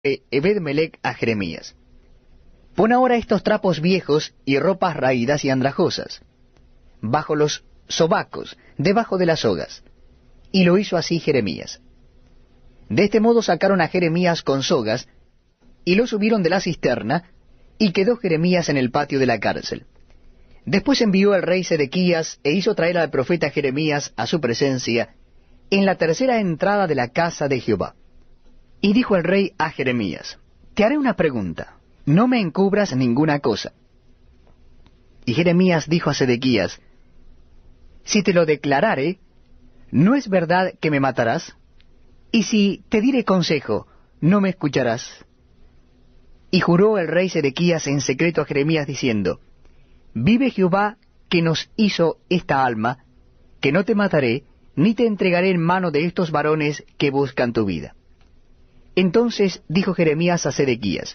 Ebed-Melech a Jeremías: Pon ahora estos trapos viejos y ropas raídas y andrajosas bajo los sobacos, debajo de las sogas. Y lo hizo así Jeremías. De este modo sacaron a Jeremías con sogas, y lo subieron de la cisterna, y quedó Jeremías en el patio de la cárcel. Después envió el rey Sedequías, e hizo traer al profeta Jeremías a su presencia, en la tercera entrada de la casa de Jehová. Y dijo el rey a Jeremías: Te haré una pregunta, no me encubras ninguna cosa. Y Jeremías dijo a Sedequías: Si te lo declarare, ¿no es verdad que me matarás? Y si te diere consejo, ¿no me escucharás? Y juró el rey Sedequías en secreto a Jeremías, diciendo: Vive Jehová, que nos hizo esta alma, que no te mataré, ni te entregaré en mano de estos varones que buscan tu vida. Entonces dijo Jeremías a Sedequías: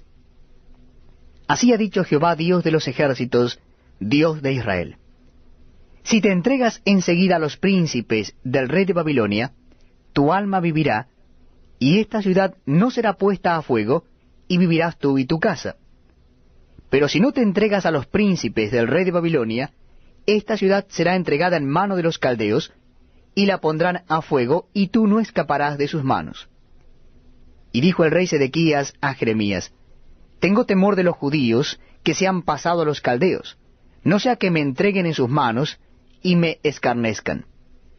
Así ha dicho Jehová, Dios de los ejércitos, Dios de Israel: Si te entregas enseguida a los príncipes del rey de Babilonia, tu alma vivirá, y esta ciudad no será puesta a fuego, y vivirás tú y tu casa. Pero si no te entregas a los príncipes del rey de Babilonia, esta ciudad será entregada en mano de los caldeos, y la pondrán a fuego, y tú no escaparás de sus manos. Y dijo el rey Sedequías a Jeremías: Tengo temor de los judíos que se han pasado a los caldeos, no sea que me entreguen en sus manos, y me escarnezcan.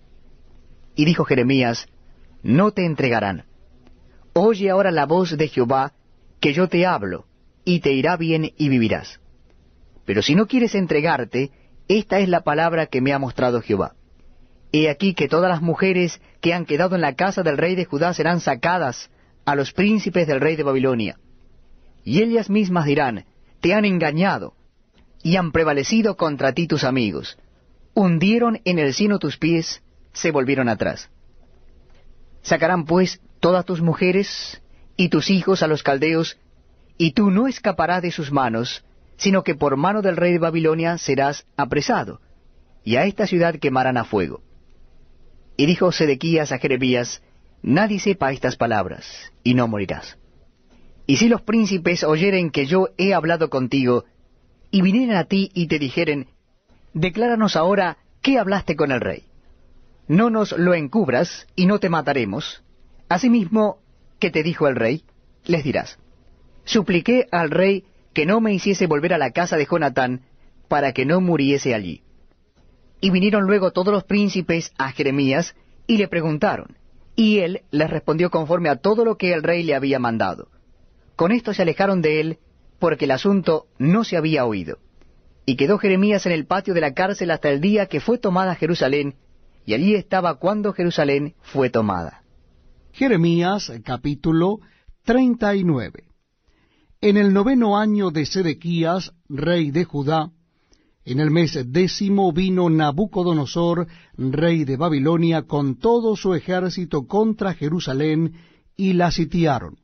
Y dijo Jeremías: No te entregarán. Oye ahora la voz de Jehová, que yo te hablo, y te irá bien y vivirás. Pero si no quieres entregarte, esta es la palabra que me ha mostrado Jehová. He aquí que todas las mujeres que han quedado en la casa del rey de Judá serán sacadas a los príncipes del rey de Babilonia. Y ellas mismas dirán: Te han engañado, y han prevalecido contra ti tus amigos. Hundieron en el seno tus pies, se volvieron atrás. Sacarán pues todas tus mujeres y tus hijos a los caldeos, y tú no escaparás de sus manos, sino que por mano del rey de Babilonia serás apresado, y a esta ciudad quemarán a fuego. Y dijo Sedequías a Jeremías: Nadie sepa estas palabras, y no morirás. Y si los príncipes oyeren que yo he hablado contigo, y vinieren a ti y te dijeren: Decláranos ahora qué hablaste con el rey, no nos lo encubras, y no te mataremos. Asimismo que te dijo el rey, les dirás: Supliqué al rey que no me hiciese volver a la casa de Jonatán, para que no muriese allí. Y vinieron luego todos los príncipes a Jeremías, y le preguntaron, y él les respondió conforme a todo lo que el rey le había mandado. Con esto se alejaron de él, porque el asunto no se había oído. Y quedó Jeremías en el patio de la cárcel hasta el día que fue tomada Jerusalén, y allí estaba cuando Jerusalén fue tomada. Jeremías capítulo 39. En el 9º año de Sedequías, rey de Judá, en el mes 10º vino Nabucodonosor, rey de Babilonia, con todo su ejército contra Jerusalén, y la sitiaron.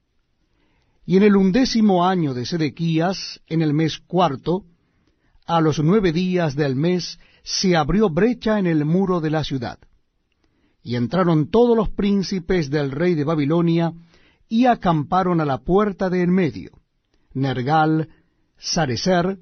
Y en el 11º año de Sedequías, en el mes 4º, a los 9 días del mes, se abrió brecha en el muro de la ciudad. Y entraron todos los príncipes del rey de Babilonia, y acamparon a la puerta de en medio: Nergal, Sarecer,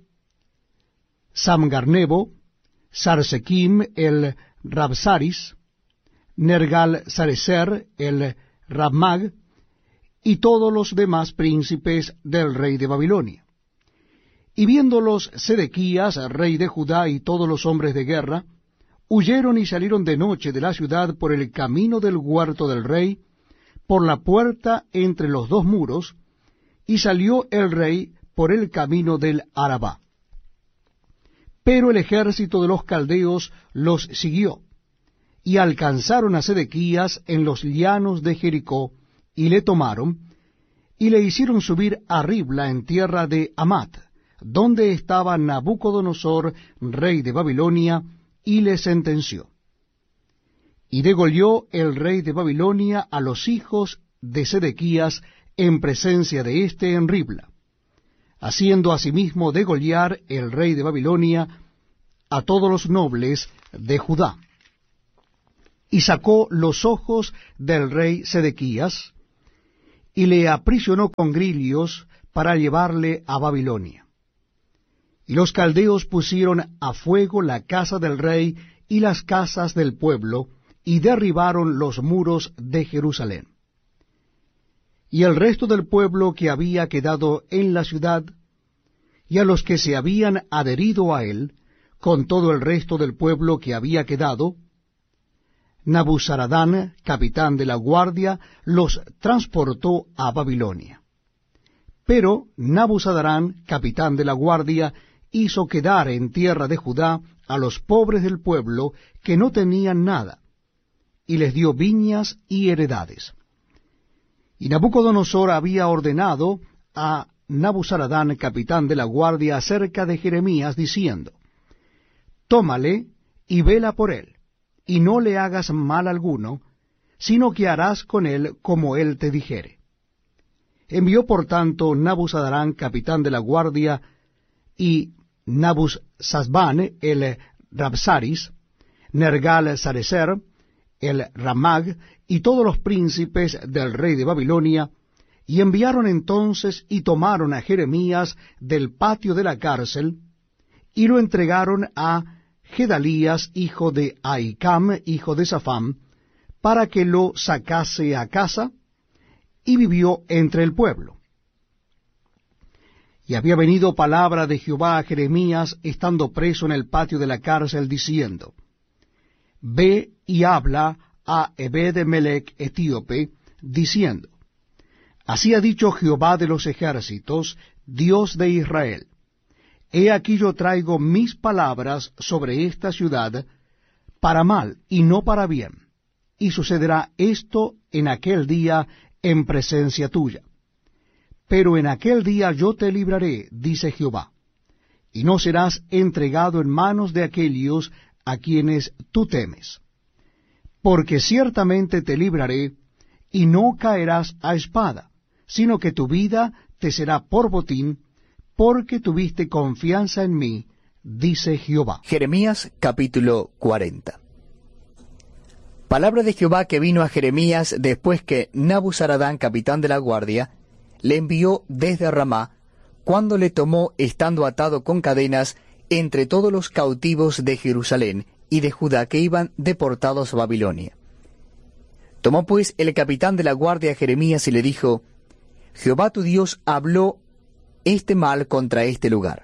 Samgarnebo, Sarsequim el Rabsaris, Nergal Sarecer el Rabmag, y todos los demás príncipes del rey de Babilonia. Y viéndolos Sedequías, rey de Judá, y todos los hombres de guerra, huyeron y salieron de noche de la ciudad por el camino del huerto del rey, por la puerta entre los dos muros, y salió el rey por el camino del Arabá. Pero el ejército de los caldeos los siguió, y alcanzaron a Sedequías en los llanos de Jericó, y le tomaron, y le hicieron subir a Ribla en tierra de Amat, donde estaba Nabucodonosor, rey de Babilonia, y le sentenció. Y degolló el rey de Babilonia a los hijos de Sedequías en presencia de éste en Ribla, haciendo asimismo degollar el rey de Babilonia a todos los nobles de Judá. Y sacó los ojos del rey Sedequías, y le aprisionó con grillos para llevarle a Babilonia. Y los caldeos pusieron a fuego la casa del rey y las casas del pueblo, y derribaron los muros de Jerusalén. Y el resto del pueblo que había quedado en la ciudad, y a los que se habían adherido a él, con todo el resto del pueblo que había quedado, Nabuzaradán, capitán de la guardia, los transportó a Babilonia. Pero Nabuzaradán, capitán de la guardia, hizo quedar en tierra de Judá a los pobres del pueblo que no tenían nada, y les dio viñas y heredades. Y Nabucodonosor había ordenado a Nabuzaradán, capitán de la guardia, acerca de Jeremías, diciendo: Tómale y vela por él, y no le hagas mal alguno, sino que harás con él como él te dijere. Envió por tanto Nabuzaradán, capitán de la guardia, y Nabuzazbán el Rabsaris, Nergal-Sarecer el Ramag, y todos los príncipes del rey de Babilonia, y enviaron entonces y tomaron a Jeremías del patio de la cárcel, y lo entregaron a Gedalías, hijo de Ahicam, hijo de Safán, para que lo sacase a casa, y vivió entre el pueblo. Y había venido palabra de Jehová a Jeremías, estando preso en el patio de la cárcel, diciendo: Ve y habla a Ebed-Melech etíope, diciendo: Así ha dicho Jehová de los ejércitos, Dios de Israel: He aquí yo traigo mis palabras sobre esta ciudad para mal y no para bien, y sucederá esto en aquel día en presencia tuya. Pero en aquel día yo te libraré, dice Jehová, y no serás entregado en manos de aquellos a quienes tú temes. Porque ciertamente te libraré, y no caerás a espada, sino que tu vida te será por botín, porque tuviste confianza en mí, dice Jehová. Jeremías capítulo 40. Palabra de Jehová que vino a Jeremías después que Nabuzaradán, capitán de la guardia, le envió desde Ramá, cuando le tomó estando atado con cadenas entre todos los cautivos de Jerusalén y de Judá que iban deportados a Babilonia. Tomó pues el capitán de la guardia a Jeremías y le dijo: Jehová tu Dios habló este mal contra este lugar.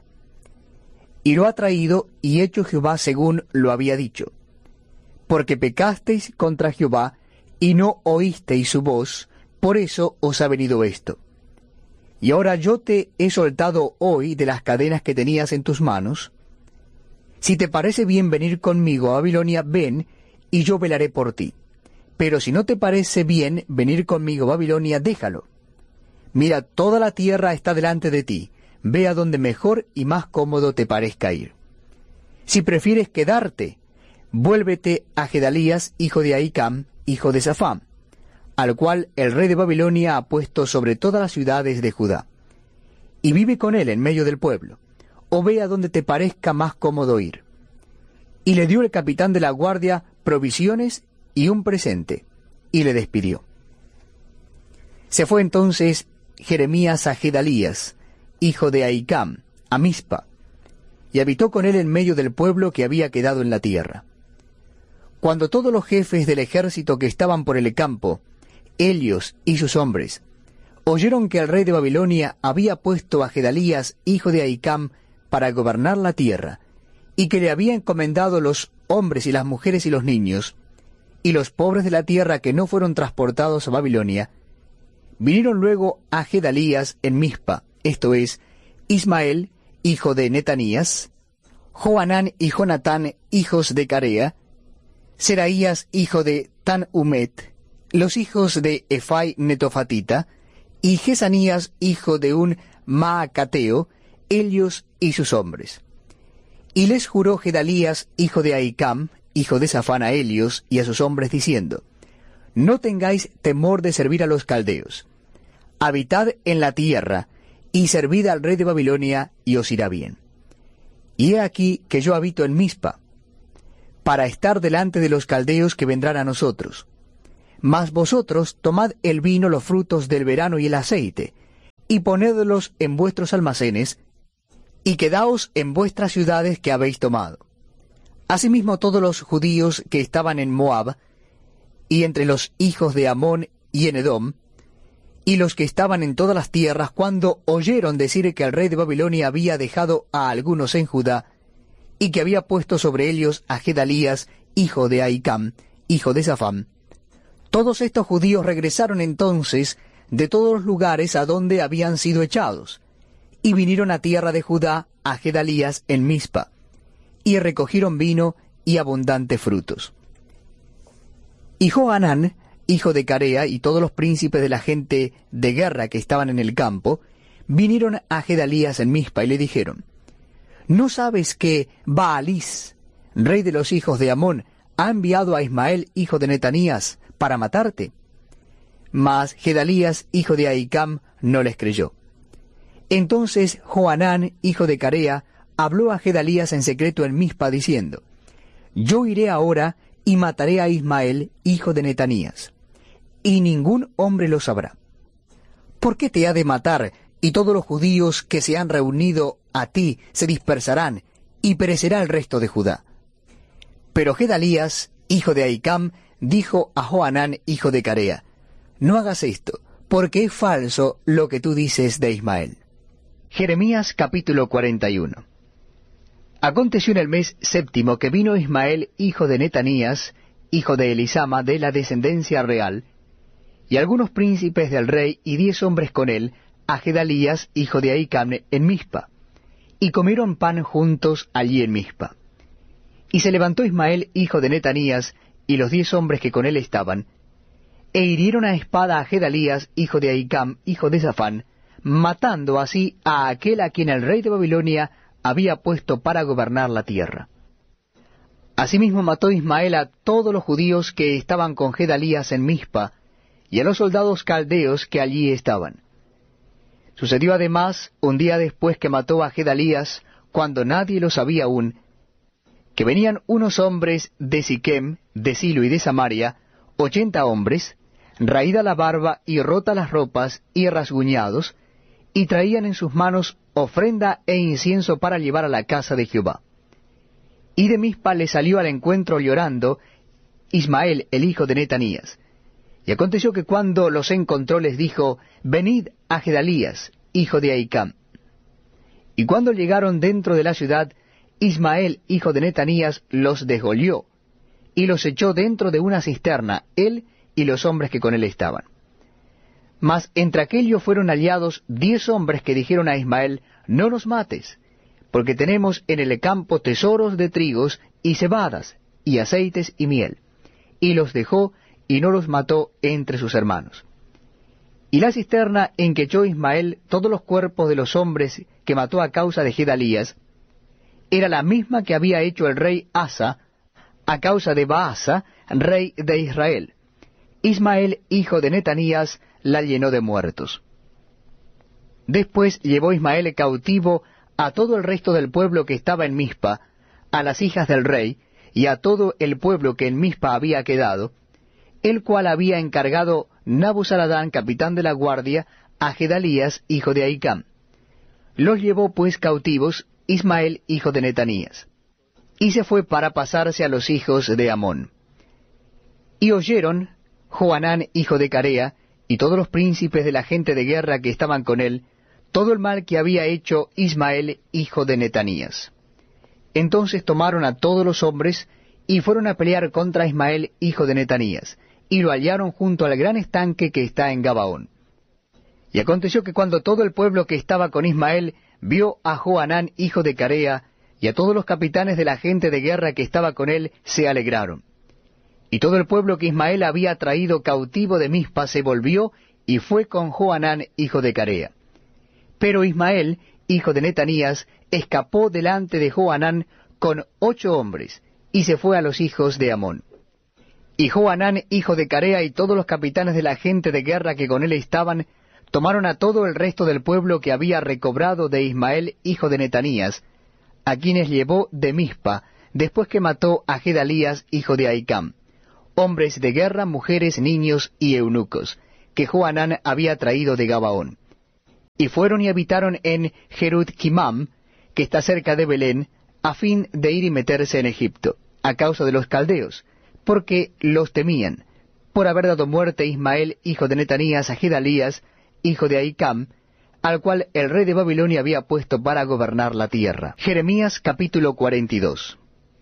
Y lo ha traído y hecho Jehová según lo había dicho. Porque pecasteis contra Jehová y no oísteis su voz, por eso os ha venido esto. Y ahora yo te he soltado hoy de las cadenas que tenías en tus manos. Si te parece bien venir conmigo a Babilonia, ven, y yo velaré por ti. Pero si no te parece bien venir conmigo a Babilonia, déjalo. Mira, toda la tierra está delante de ti. Ve a donde mejor y más cómodo te parezca ir. Si prefieres quedarte, vuélvete a Gedalías, hijo de Ahicam, hijo de Safán, al cual el rey de Babilonia ha puesto sobre todas las ciudades de Judá. Y vive con él en medio del pueblo, o ve a donde te parezca más cómodo ir. Y le dio el capitán de la guardia provisiones y un presente, y le despidió. Se fue entonces Jeremías a Gedalías, hijo de Ahicam, a Mizpa, y habitó con él en medio del pueblo que había quedado en la tierra. Cuando todos los jefes del ejército que estaban por el campo, ellos y sus hombres, oyeron que el rey de Babilonia había puesto a Gedalías, hijo de Ahicam, para gobernar la tierra, y que le había encomendado los hombres y las mujeres y los niños, y los pobres de la tierra que no fueron transportados a Babilonia, vinieron luego a Gedalías en Mizpa, esto es, Ismael, hijo de Netanías, Johanán y Jonatán, hijos de Carea, Seraías, hijo de Tanhumet, los hijos de Efai Netofatita, y Jesanías, hijo de un Maacateo, ellos y sus hombres. Y les juró Gedalías, hijo de Ahicam, hijo de Safán, a ellos y a sus hombres, diciendo: No tengáis temor de servir a los caldeos. Habitad en la tierra, y servid al rey de Babilonia, y os irá bien. Y he aquí que yo habito en Mizpa, para estar delante de los caldeos que vendrán a nosotros. Mas vosotros tomad el vino, los frutos del verano y el aceite, y ponedlos en vuestros almacenes, y quedaos en vuestras ciudades que habéis tomado. Asimismo todos los judíos que estaban en Moab, y entre los hijos de Amón y en Edom, y los que estaban en todas las tierras, cuando oyeron decir que el rey de Babilonia había dejado a algunos en Judá, y que había puesto sobre ellos a Gedalías, hijo de Ahicam, hijo de Safán, todos estos judíos regresaron entonces de todos los lugares a donde habían sido echados, y vinieron a tierra de Judá a Gedalías en Mizpa, y recogieron vino y abundantes frutos. Y Johanán, hijo de Carea, y todos los príncipes de la gente de guerra que estaban en el campo, vinieron a Gedalías en Mizpa y le dijeron: ¿No sabes que Baalís, rey de los hijos de Amón, ha enviado a Ismael, hijo de Netanías, para matarte? Mas Gedalías, hijo de Ahicam, no les creyó. Entonces Johanán, hijo de Carea, habló a Gedalías en secreto en Mizpa, diciendo: Yo iré ahora y mataré a Ismael, hijo de Netanías, y ningún hombre lo sabrá. ¿Por qué te ha de matar, y todos los judíos que se han reunido a ti se dispersarán, y perecerá el resto de Judá? Pero Gedalías, hijo de Ahicam, dijo a Johanán, hijo de Carea: No hagas esto, porque es falso lo que tú dices de Ismael. Jeremías capítulo 41. Aconteció en el mes séptimo que vino Ismael, hijo de Netanías, hijo de Elisama, de la descendencia real, y algunos príncipes del rey y 10 hombres con él, a Gedalías, hijo de Ahicam, en Mizpa, y comieron pan juntos allí en Mizpa. Y se levantó Ismael, hijo de Netanías, y los 10 hombres que con él estaban, e hirieron a espada a Gedalías, hijo de Ahicam, hijo de Safán, matando así a aquel a quien el rey de Babilonia había puesto para gobernar la tierra. Asimismo mató Ismael a todos los judíos que estaban con Gedalías en Mizpa, y a los soldados caldeos que allí estaban. Sucedió además, un día después que mató a Gedalías, cuando nadie lo sabía aún, que venían unos hombres de Siquem, de Silo y de Samaria, 80 hombres, raída la barba y rota las ropas y rasguñados, y traían en sus manos ofrenda e incienso para llevar a la casa de Jehová. Y de Mizpa le salió al encuentro llorando Ismael, el hijo de Netanías. Y aconteció que cuando los encontró les dijo: Venid a Gedalías, hijo de Ahicam. Y cuando llegaron dentro de la ciudad, Ismael, hijo de Netanías, los desgolió, y los echó dentro de una cisterna, él y los hombres que con él estaban. Mas entre aquellos fueron hallados 10 hombres que dijeron a Ismael: No nos mates, porque tenemos en el campo tesoros de trigos y cebadas, y aceites y miel. Y los dejó, y no los mató entre sus hermanos. Y la cisterna en que echó Ismael todos los cuerpos de los hombres que mató a causa de Gedalías, era la misma que había hecho el rey Asa a causa de Baasa, rey de Israel. Ismael, hijo de Netanías, la llenó de muertos. Después llevó Ismael cautivo a todo el resto del pueblo que estaba en Mizpa, a las hijas del rey, y a todo el pueblo que en Mizpa había quedado, el cual había encargado Nabuzaradán, capitán de la guardia, a Gedalías, hijo de Ahicam. Los llevó pues cautivos Ismael, hijo de Netanías, y se fue para pasarse a los hijos de Amón. Y oyeron Johanán, hijo de Carea, y todos los príncipes de la gente de guerra que estaban con él, todo el mal que había hecho Ismael, hijo de Netanías. Entonces tomaron a todos los hombres, y fueron a pelear contra Ismael, hijo de Netanías, y lo hallaron junto al gran estanque que está en Gabaón. Y aconteció que cuando todo el pueblo que estaba con Ismael vio a Johanán, hijo de Carea, y a todos los capitanes de la gente de guerra que estaba con él, se alegraron. Y todo el pueblo que Ismael había traído cautivo de Mizpa se volvió, y fue con Johanán, hijo de Carea. Pero Ismael, hijo de Netanías, escapó delante de Johanán con 8 hombres, y se fue a los hijos de Amón. Y Johanán, hijo de Carea, y todos los capitanes de la gente de guerra que con él estaban, tomaron a todo el resto del pueblo que había recobrado de Ismael, hijo de Netanías, a quienes llevó de Mizpa, después que mató a Gedalías, hijo de Ahicam, hombres de guerra, mujeres, niños y eunucos, que Johanán había traído de Gabaón. Y fueron y habitaron en Jerut-Kimam, que está cerca de Belén, a fin de ir y meterse en Egipto, a causa de los caldeos, porque los temían, por haber dado muerte a Ismael, hijo de Netanías, a Gedalías, hijo de Ahicam, al cual el rey de Babilonia había puesto para gobernar la tierra. Jeremías capítulo 42.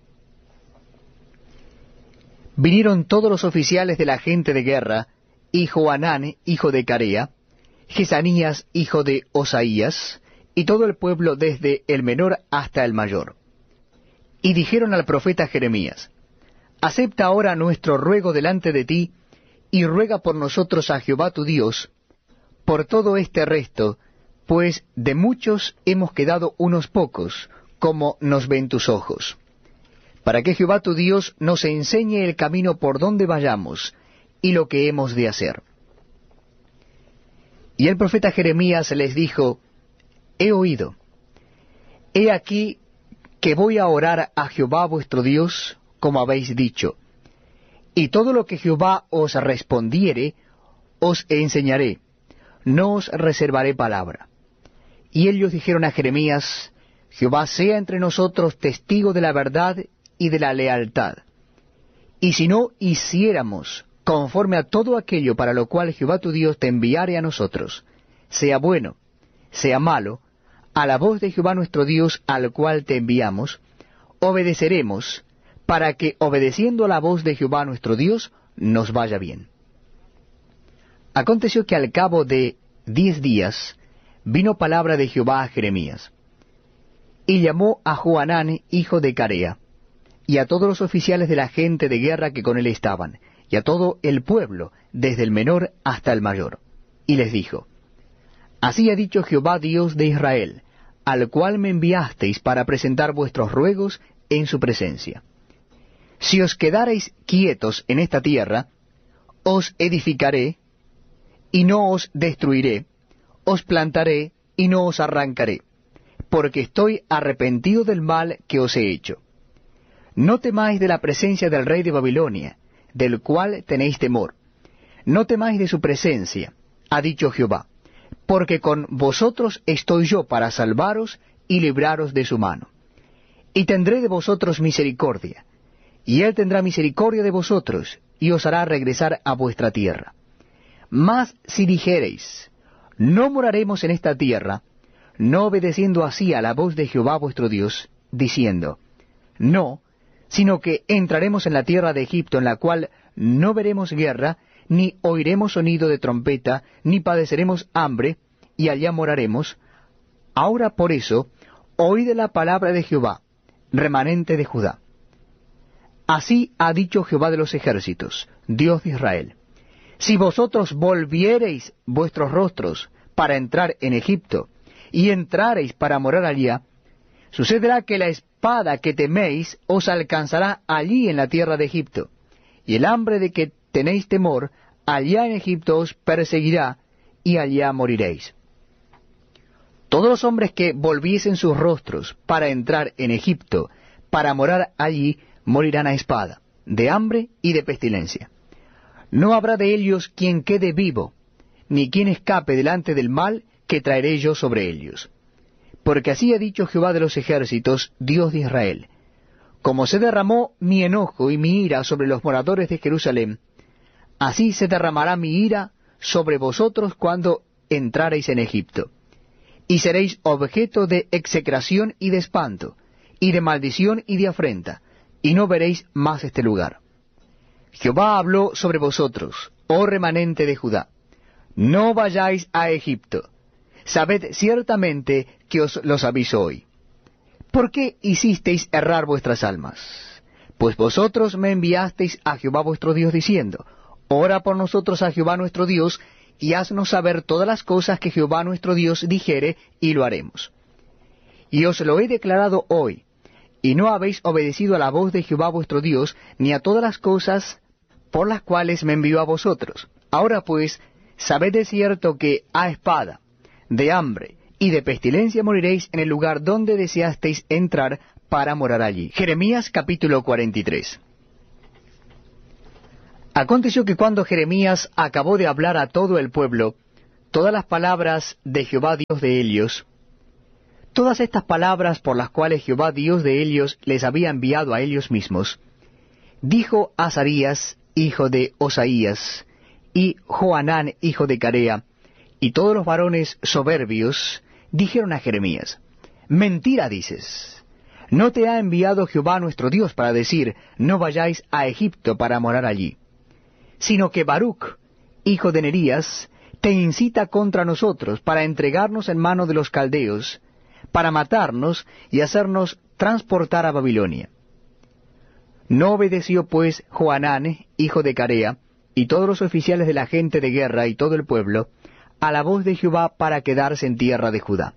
Vinieron todos los oficiales de la gente de guerra, y Johanán, hijo de Carea, Jesanías, hijo de Osaías, y todo el pueblo desde el menor hasta el mayor. Y dijeron al profeta Jeremías, acepta ahora nuestro ruego delante de ti, y ruega por nosotros a Jehová tu Dios, por todo este resto, pues de muchos hemos quedado unos pocos, como nos ven tus ojos. Para que Jehová tu Dios nos enseñe el camino por donde vayamos, y lo que hemos de hacer. Y el profeta Jeremías les dijo, he oído. He aquí que voy a orar a Jehová vuestro Dios, como habéis dicho. Y todo lo que Jehová os respondiere, os enseñaré, no os reservaré palabra. Y ellos dijeron a Jeremías, Jehová sea entre nosotros testigo de la verdad y de la lealtad. Y si no hiciéramos conforme a todo aquello para lo cual Jehová tu Dios te enviare a nosotros, sea bueno, sea malo, a la voz de Jehová nuestro Dios al cual te enviamos, obedeceremos, para que obedeciendo a la voz de Jehová nuestro Dios, nos vaya bien. Aconteció que al cabo de 10 días vino palabra de Jehová a Jeremías, y llamó a Johanán, hijo de Carea, y a todos los oficiales de la gente de guerra que con él estaban, y a todo el pueblo, desde el menor hasta el mayor. Y les dijo, así ha dicho Jehová Dios de Israel, al cual me enviasteis para presentar vuestros ruegos en su presencia. Si os quedareis quietos en esta tierra, os edificaré, y no os destruiré, os plantaré, y no os arrancaré, porque estoy arrepentido del mal que os he hecho. No temáis de la presencia del rey de Babilonia, del cual tenéis temor. No temáis de su presencia, ha dicho Jehová, porque con vosotros estoy yo para salvaros y libraros de su mano. Y tendré de vosotros misericordia, y él tendrá misericordia de vosotros, y os hará regresar a vuestra tierra. Mas si dijereis, no moraremos en esta tierra, no obedeciendo así a la voz de Jehová vuestro Dios, diciendo, no, sino que entraremos en la tierra de Egipto, en la cual no veremos guerra, ni oiremos sonido de trompeta, ni padeceremos hambre, y allá moraremos. Ahora por eso, oíd la palabra de Jehová, remanente de Judá. Así ha dicho Jehová de los ejércitos, Dios de Israel. Si vosotros volviereis vuestros rostros para entrar en Egipto, y entrareis para morar allá, sucederá que la espada que teméis os alcanzará allí en la tierra de Egipto, y el hambre de que tenéis temor, allá en Egipto os perseguirá, y allá moriréis. Todos los hombres que volviesen sus rostros para entrar en Egipto, para morar allí, morirán a espada, de hambre y de pestilencia. No habrá de ellos quien quede vivo, ni quien escape delante del mal que traeré yo sobre ellos. Porque así ha dicho Jehová de los ejércitos, Dios de Israel, como se derramó mi enojo y mi ira sobre los moradores de Jerusalén, así se derramará mi ira sobre vosotros cuando entrareis en Egipto. Y seréis objeto de execración y de espanto, y de maldición y de afrenta, y no veréis más este lugar. Jehová habló sobre vosotros, oh remanente de Judá, no vayáis a Egipto. Sabed ciertamente que os los aviso hoy. ¿Por qué hicisteis errar vuestras almas? Pues vosotros me enviasteis a Jehová vuestro Dios diciendo, ora por nosotros a Jehová nuestro Dios, y haznos saber todas las cosas que Jehová nuestro Dios dijere, y lo haremos. Y os lo he declarado hoy, y no habéis obedecido a la voz de Jehová vuestro Dios, ni a todas las cosas por las cuales me envió a vosotros. Ahora pues, sabed de cierto que a espada, de hambre y de pestilencia moriréis en el lugar donde deseasteis entrar para morar allí. Jeremías capítulo 43. Aconteció que cuando Jeremías acabó de hablar a todo el pueblo todas las palabras de Jehová Dios de ellos, todas estas palabras por las cuales Jehová Dios de ellos les había enviado a ellos mismos, dijo Azarías, hijo de Osaías, y Johanán, hijo de Carea, y todos los varones soberbios, dijeron a Jeremías, mentira dices. ¿No te ha enviado Jehová nuestro Dios para decir, no vayáis a Egipto para morar allí? Sino que Baruc, hijo de Nerías, te incita contra nosotros para entregarnos en mano de los caldeos, para matarnos y hacernos transportar a Babilonia. No obedeció pues Johanán, hijo de Carea, y todos los oficiales de la gente de guerra y todo el pueblo, a la voz de Jehová para quedarse en tierra de Judá.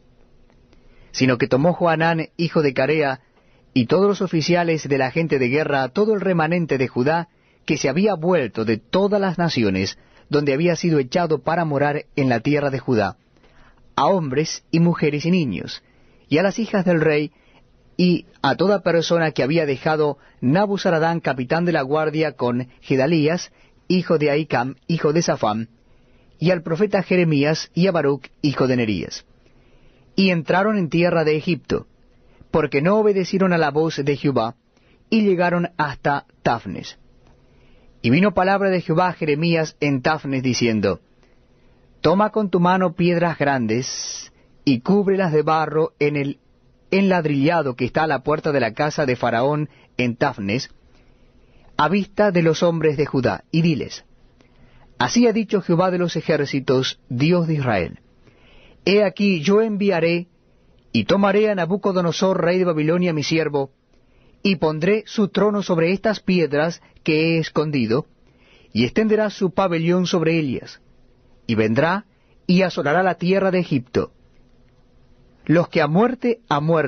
Sino que tomó Johanán, hijo de Carea, y todos los oficiales de la gente de guerra, todo el remanente de Judá, que se había vuelto de todas las naciones, donde había sido echado para morar en la tierra de Judá, a hombres y mujeres y niños, y a las hijas del rey, y a toda persona que había dejado Nabuzaradán, capitán de la guardia, con Gedalías, hijo de Ahicam, hijo de Safán, y al profeta Jeremías, y a Baruc, hijo de Nerías. Y entraron en tierra de Egipto, porque no obedecieron a la voz de Jehová, y llegaron hasta Tafnes. Y vino palabra de Jehová a Jeremías en Tafnes, diciendo, toma con tu mano piedras grandes, y cúbrelas de barro en el enladrillado que está a la puerta de la casa de Faraón en Tafnes, a vista de los hombres de Judá, y diles, así ha dicho Jehová de los ejércitos, Dios de Israel, he aquí yo enviaré, y tomaré a Nabucodonosor, rey de Babilonia, mi siervo, y pondré su trono sobre estas piedras que he escondido, y extenderá su pabellón sobre ellas, y vendrá y asolará la tierra de Egipto, los que a muerte,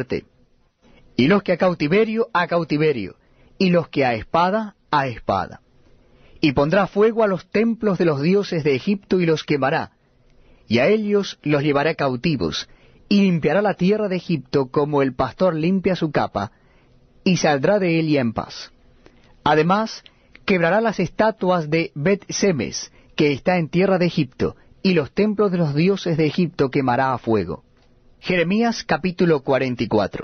y los que a cautiverio, y los que a espada, y pondrá fuego a los templos de los dioses de Egipto y los quemará, y a ellos los llevará cautivos, y limpiará la tierra de Egipto como el pastor limpia su capa, y saldrá de ella en paz. Además, quebrará las estatuas de Bet-Semes, que está en tierra de Egipto, y los templos de los dioses de Egipto quemará a fuego. Jeremías capítulo 44.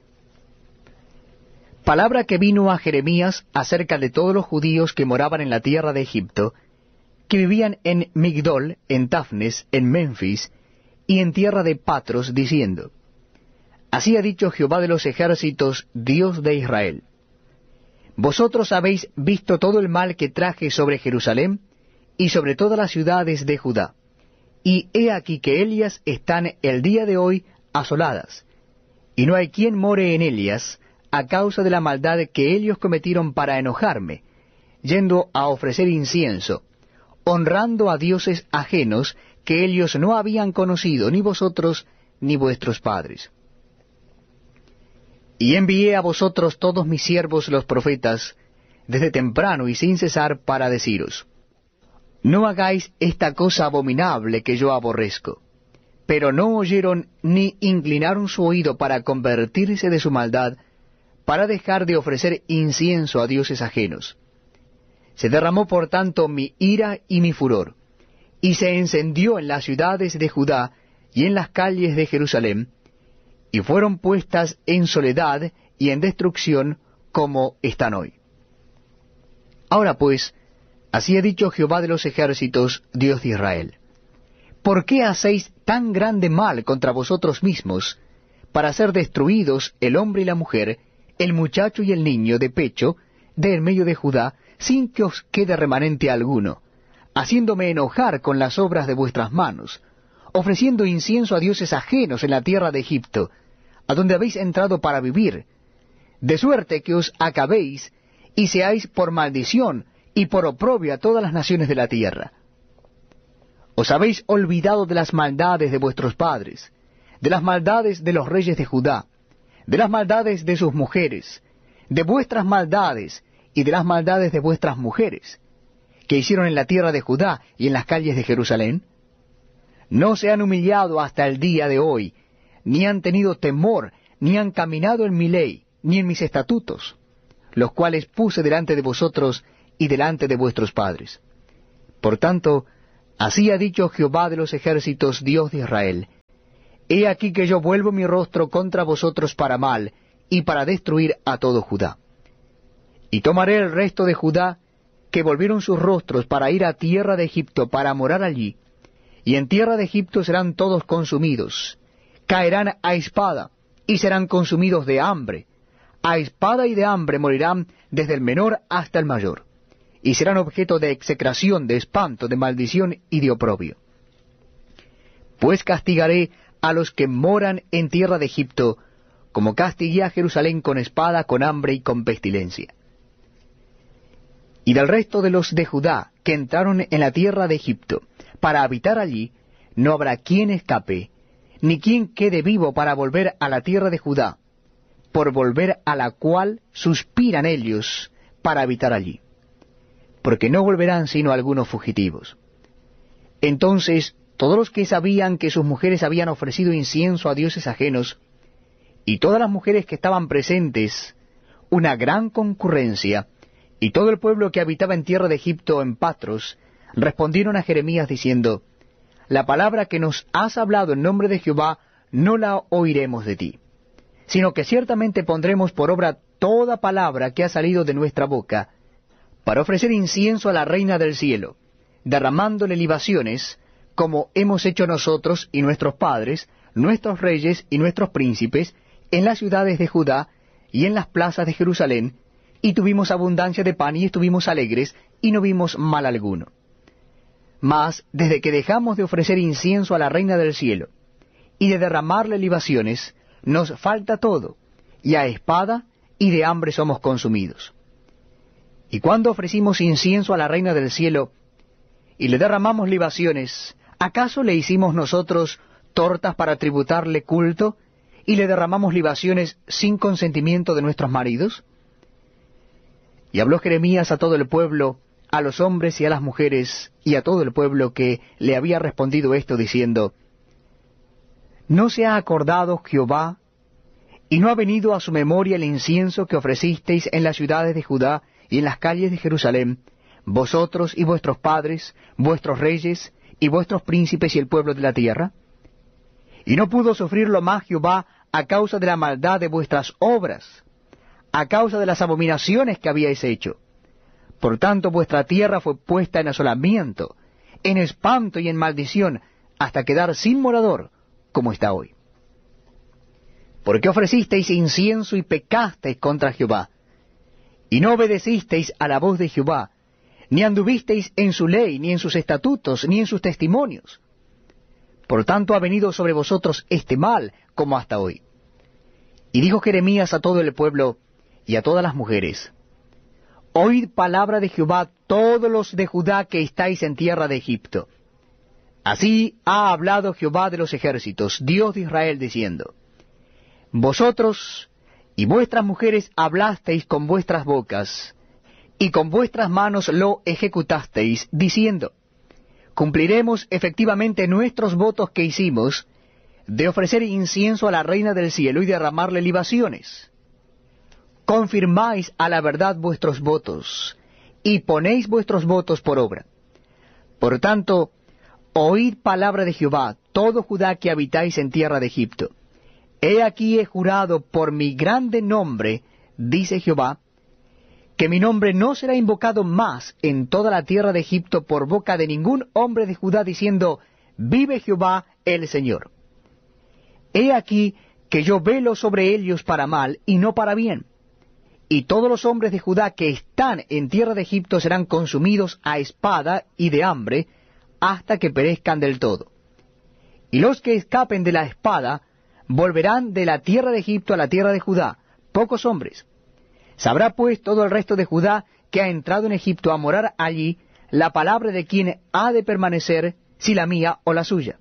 Palabra que vino a Jeremías acerca de todos los judíos que moraban en la tierra de Egipto, que vivían en Migdol, en Tafnes, en Memphis, y en tierra de Patros, diciendo, así ha dicho Jehová de los ejércitos, Dios de Israel, vosotros habéis visto todo el mal que traje sobre Jerusalén, y sobre todas las ciudades de Judá, y he aquí que ellas están el día de hoy asoladas, y no hay quien more en ellas, a causa de la maldad que ellos cometieron para enojarme, yendo a ofrecer incienso, honrando a dioses ajenos que ellos no habían conocido, ni vosotros ni vuestros padres. Y envié a vosotros todos mis siervos los profetas, desde temprano y sin cesar, para deciros, no hagáis esta cosa abominable que yo aborrezco. Pero no oyeron ni inclinaron su oído para convertirse de su maldad, para dejar de ofrecer incienso a dioses ajenos. Se derramó por tanto mi ira y mi furor, y se encendió en las ciudades de Judá y en las calles de Jerusalén, y fueron puestas en soledad y en destrucción como están hoy. Ahora pues, así ha dicho Jehová de los ejércitos, Dios de Israel, ¿por qué hacéis tan grande mal contra vosotros mismos, para ser destruidos el hombre y la mujer, el muchacho y el niño de pecho, de en medio de Judá, sin que os quede remanente alguno, haciéndome enojar con las obras de vuestras manos, ofreciendo incienso a dioses ajenos en la tierra de Egipto, a donde habéis entrado para vivir, de suerte que os acabéis y seáis por maldición y por oprobio a todas las naciones de la tierra? Os habéis olvidado de las maldades de vuestros padres, de las maldades de los reyes de Judá, de las maldades de sus mujeres, de vuestras maldades y de las maldades de vuestras mujeres, que hicieron en la tierra de Judá y en las calles de Jerusalén. No se han humillado hasta el día de hoy, ni han tenido temor, ni han caminado en mi ley, ni en mis estatutos, los cuales puse delante de vosotros, y delante de vuestros padres. Por tanto, así ha dicho Jehová de los ejércitos, Dios de Israel: He aquí que yo vuelvo mi rostro contra vosotros para mal, y para destruir a todo Judá. Y tomaré el resto de Judá, que volvieron sus rostros para ir a tierra de Egipto, para morar allí, y en tierra de Egipto serán todos consumidos, caerán a espada, y serán consumidos de hambre. A espada y de hambre morirán desde el menor hasta el mayor, y serán objeto de execración, de espanto, de maldición y de oprobio. Pues castigaré a los que moran en tierra de Egipto, como castigué a Jerusalén con espada, con hambre y con pestilencia. Y del resto de los de Judá que entraron en la tierra de Egipto para habitar allí, no habrá quien escape, ni quien quede vivo para volver a la tierra de Judá, por volver a la cual suspiran ellos para habitar allí, porque no volverán sino algunos fugitivos. Entonces todos los que sabían que sus mujeres habían ofrecido incienso a dioses ajenos, y todas las mujeres que estaban presentes, una gran concurrencia, y todo el pueblo que habitaba en tierra de Egipto en Patros, respondieron a Jeremías diciendo: La palabra que nos has hablado en nombre de Jehová no la oiremos de ti, sino que ciertamente pondremos por obra toda palabra que ha salido de nuestra boca, para ofrecer incienso a la Reina del cielo, derramándole libaciones, como hemos hecho nosotros y nuestros padres, nuestros reyes y nuestros príncipes, en las ciudades de Judá y en las plazas de Jerusalén, y tuvimos abundancia de pan y estuvimos alegres, y no vimos mal alguno. Mas desde que dejamos de ofrecer incienso a la Reina del cielo, y de derramarle libaciones, nos falta todo, y a espada y de hambre somos consumidos. Y cuando ofrecimos incienso a la Reina del cielo, y le derramamos libaciones, ¿acaso le hicimos nosotros tortas para tributarle culto, y le derramamos libaciones sin consentimiento de nuestros maridos? Y habló Jeremías a todo el pueblo, a los hombres y a las mujeres, y a todo el pueblo que le había respondido esto, diciendo: ¿No se ha acordado Jehová, y no ha venido a su memoria el incienso que ofrecisteis en las ciudades de Judá y en las calles de Jerusalén, vosotros y vuestros padres, vuestros reyes y vuestros príncipes y el pueblo de la tierra? Y no pudo sufrirlo más Jehová a causa de la maldad de vuestras obras, a causa de las abominaciones que habíais hecho. Por tanto vuestra tierra fue puesta en asolamiento, en espanto y en maldición, hasta quedar sin morador, como está hoy. Porque ofrecisteis incienso y pecasteis contra Jehová, y no obedecisteis a la voz de Jehová, ni anduvisteis en su ley, ni en sus estatutos, ni en sus testimonios. Por tanto ha venido sobre vosotros este mal, como hasta hoy. Y dijo Jeremías a todo el pueblo y a todas las mujeres: Oíd palabra de Jehová todos los de Judá que estáis en tierra de Egipto. Así ha hablado Jehová de los ejércitos, Dios de Israel, diciendo: Vosotros y vuestras mujeres hablasteis con vuestras bocas, y con vuestras manos lo ejecutasteis, diciendo: Cumpliremos efectivamente nuestros votos que hicimos, de ofrecer incienso a la Reina del cielo y derramarle libaciones. Confirmáis a la verdad vuestros votos, y ponéis vuestros votos por obra. Por tanto, oíd palabra de Jehová, todo Judá que habitáis en tierra de Egipto. He aquí he jurado por mi grande nombre, dice Jehová, que mi nombre no será invocado más en toda la tierra de Egipto por boca de ningún hombre de Judá, diciendo: Vive Jehová el Señor. He aquí que yo velo sobre ellos para mal y no para bien. Y todos los hombres de Judá que están en tierra de Egipto serán consumidos a espada y de hambre, hasta que perezcan del todo. Y los que escapen de la espada volverán de la tierra de Egipto a la tierra de Judá, pocos hombres. Sabrá pues todo el resto de Judá que ha entrado en Egipto a morar allí la palabra de quien ha de permanecer, si la mía o la suya.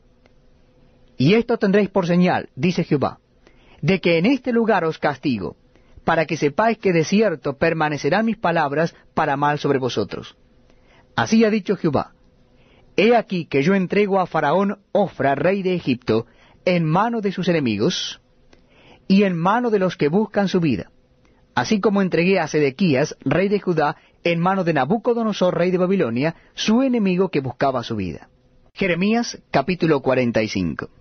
Y esto tendréis por señal, dice Jehová, de que en este lugar os castigo, para que sepáis que de cierto permanecerán mis palabras para mal sobre vosotros. Así ha dicho Jehová: He aquí que yo entrego a Faraón Ofra, rey de Egipto, en mano de sus enemigos, y en mano de los que buscan su vida, así como entregué a Sedequías, rey de Judá, en mano de Nabucodonosor, rey de Babilonia, su enemigo que buscaba su vida. Jeremías capítulo 45.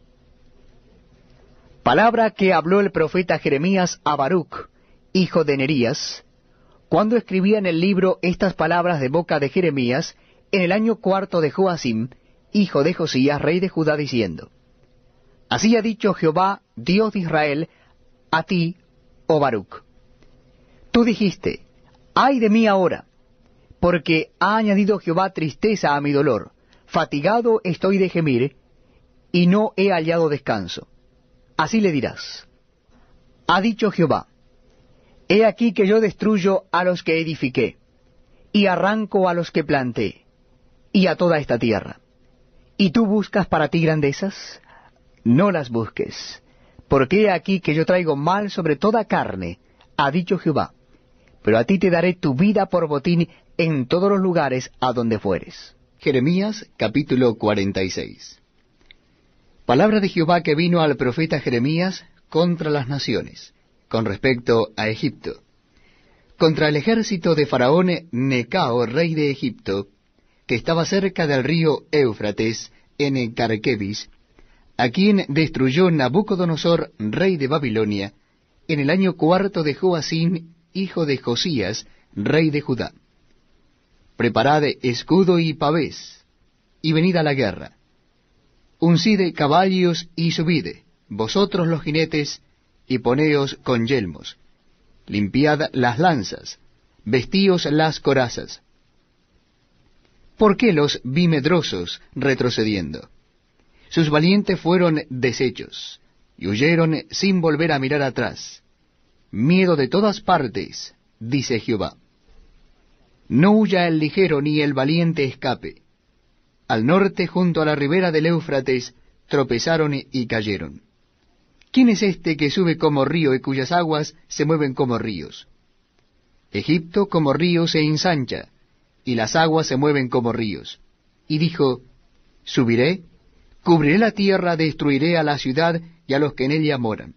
Palabra que habló el profeta Jeremías a Baruc, hijo de Nerías, cuando escribía en el libro estas palabras de boca de Jeremías, en el año 4 de Joacim, hijo de Josías, rey de Judá, diciendo: Así ha dicho Jehová, Dios de Israel, a ti, oh Baruc. Tú dijiste: ¡ay de mí ahora! Porque ha añadido Jehová tristeza a mi dolor. Fatigado estoy de gemir, y no he hallado descanso. Así le dirás: ha dicho Jehová: he aquí que yo destruyo a los que edifiqué, y arranco a los que planté, y a toda esta tierra. ¿Y tú buscas para ti grandezas? No las busques, porque he aquí que yo traigo mal sobre toda carne, ha dicho Jehová. Pero a ti te daré tu vida por botín en todos los lugares a donde fueres. Jeremías capítulo 46. Palabra de Jehová que vino al profeta Jeremías contra las naciones, con respecto a Egipto. Contra el ejército de Faraón Necao, rey de Egipto, que estaba cerca del río Éufrates, en Carquemis, a quien destruyó Nabucodonosor, rey de Babilonia, en el año 4 de Joacim, hijo de Josías, rey de Judá. Preparad escudo y pavés, y venid a la guerra. Uncid caballos y subid, vosotros los jinetes, y poneos con yelmos. Limpiad las lanzas, vestíos las corazas. ¿Por qué los vi medrosos retrocediendo? Sus valientes fueron deshechos, y huyeron sin volver a mirar atrás. Miedo de todas partes, dice Jehová. No huya el ligero ni el valiente escape. Al norte, junto a la ribera del Éufrates, tropezaron y cayeron. ¿Quién es este que sube como río y cuyas aguas se mueven como ríos? Egipto como río se ensancha, y las aguas se mueven como ríos. Y dijo: subiré, cubriré la tierra, destruiré a la ciudad y a los que en ella moran.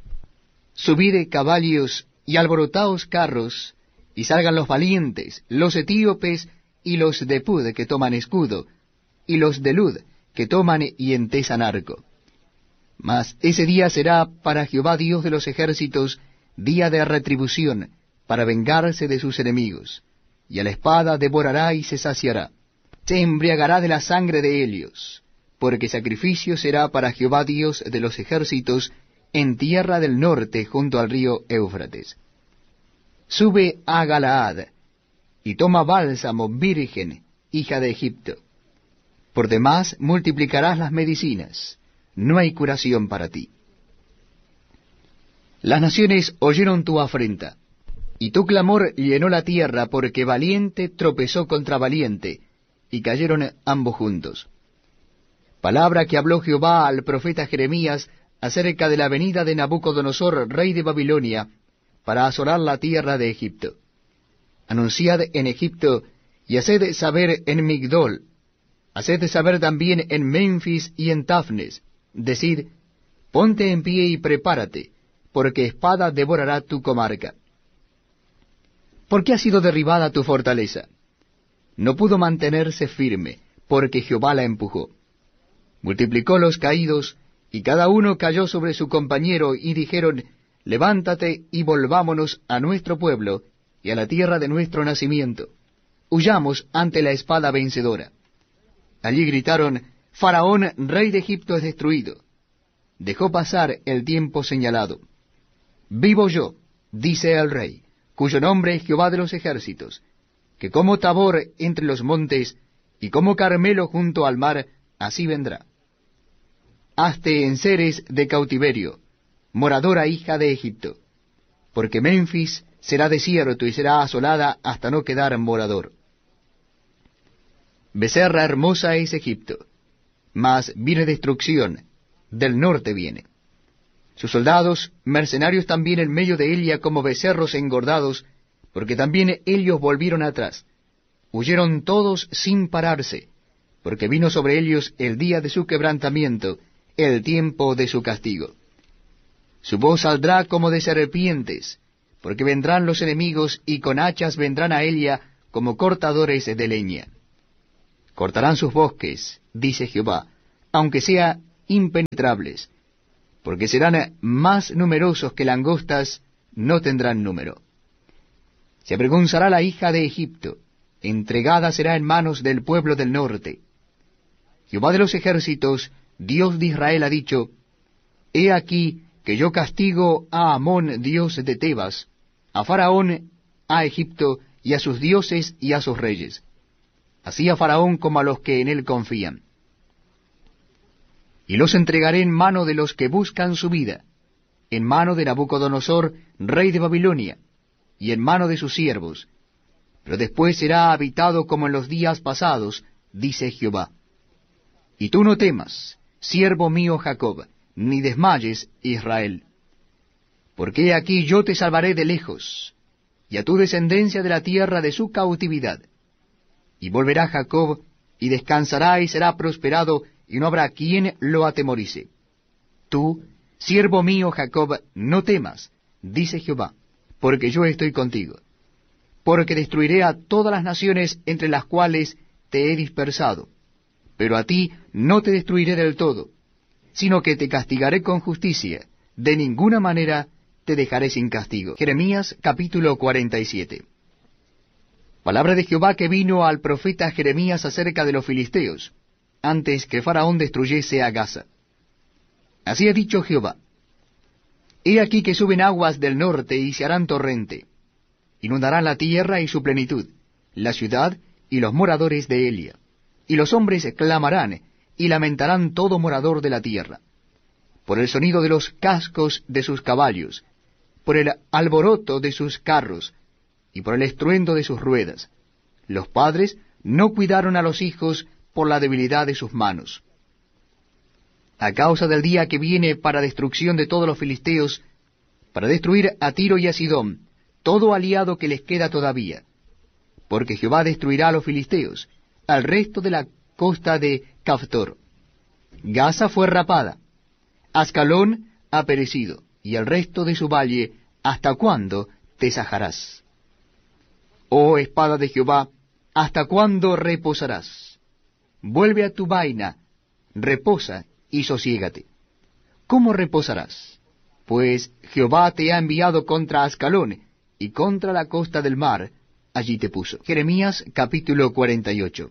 Subid caballos y alborotaos carros, y salgan los valientes, los etíopes y los de Pud que toman escudo, y los de Lud que toman y entesan arco. Mas ese día será para Jehová Dios de los ejércitos día de retribución, para vengarse de sus enemigos, y a la espada devorará y se saciará. Se embriagará de la sangre de ellos, porque sacrificio será para Jehová Dios de los ejércitos en tierra del norte junto al río Éufrates. Sube a Galaad, y toma bálsamo virgen, hija de Egipto. Por demás multiplicarás las medicinas, no hay curación para ti. Las naciones oyeron tu afrenta, y tu clamor llenó la tierra, porque valiente tropezó contra valiente, y cayeron ambos juntos. Palabra que habló Jehová al profeta Jeremías acerca de la venida de Nabucodonosor, rey de Babilonia, para asolar la tierra de Egipto. Anunciad en Egipto, y haced saber en Migdol, haced saber también en Memphis y en Tafnes, decid: ponte en pie y prepárate, porque espada devorará tu comarca. ¿Por qué ha sido derribada tu fortaleza? No pudo mantenerse firme, porque Jehová la empujó. Multiplicó los caídos, y cada uno cayó sobre su compañero, y dijeron: levántate y volvámonos a nuestro pueblo y a la tierra de nuestro nacimiento. Huyamos ante la espada vencedora. Allí gritaron: Faraón, rey de Egipto, es destruido. Dejó pasar el tiempo señalado. Vivo yo, dice el rey, cuyo nombre es Jehová de los ejércitos, que como Tabor entre los montes, y como Carmelo junto al mar, así vendrá. Hazte enseres de cautiverio, moradora hija de Egipto, porque Memphis será desierto y será asolada hasta no quedar morador. Becerra hermosa es Egipto, mas viene destrucción, del norte viene. Sus soldados, mercenarios también en medio de ella como becerros engordados, porque también ellos volvieron atrás. Huyeron todos sin pararse, porque vino sobre ellos el día de su quebrantamiento, el tiempo de su castigo. Su voz saldrá como de serpientes, porque vendrán los enemigos y con hachas vendrán a ella como cortadores de leña. Cortarán sus bosques, dice Jehová, aunque sean impenetrables, porque serán más numerosos que langostas, no tendrán número. Se avergonzará la hija de Egipto, entregada será en manos del pueblo del norte. Jehová de los ejércitos, Dios de Israel, ha dicho, He aquí que yo castigo a Amón, dios de Tebas, a Faraón, a Egipto, y a sus dioses y a sus reyes, así a Faraón como a los que en él confían. Y los entregaré en mano de los que buscan su vida, en mano de Nabucodonosor, rey de Babilonia, y en mano de sus siervos, pero después será habitado como en los días pasados, dice Jehová. Y tú no temas, siervo mío Jacob, ni desmayes, Israel. Porque he aquí yo te salvaré de lejos, y a tu descendencia de la tierra de su cautividad. Y volverá Jacob, y descansará y será prosperado, y no habrá quien lo atemorice. Tú, siervo mío Jacob, no temas, dice Jehová, porque yo estoy contigo. Porque destruiré a todas las naciones entre las cuales te he dispersado, pero a ti no te destruiré del todo, sino que te castigaré con justicia, de ninguna manera te dejaré sin castigo. Jeremías capítulo 47. Palabra de Jehová que vino al profeta Jeremías acerca de los filisteos, antes que Faraón destruyese a Gaza. Así ha dicho Jehová: He aquí que suben aguas del norte y se harán torrente, inundarán la tierra y su plenitud, la ciudad y los moradores de Elia. Y los hombres clamarán y lamentarán todo morador de la tierra, por el sonido de los cascos de sus caballos, por el alboroto de sus carros, y por el estruendo de sus ruedas. Los padres no cuidaron a los hijos por la debilidad de sus manos. A causa del día que viene para destrucción de todos los filisteos, para destruir a Tiro y a Sidón, todo aliado que les queda todavía, porque Jehová destruirá a los filisteos, al resto de la costa de Caftor. Gaza fue rapada, Ascalón ha perecido, y el resto de su valle, ¿hasta cuándo te sajarás? Oh espada de Jehová, ¿hasta cuándo reposarás? Vuelve a tu vaina, reposa y sosiégate. ¿Cómo reposarás? Pues Jehová te ha enviado contra Ascalón, y contra la costa del mar, allí te puso. Jeremías capítulo 48.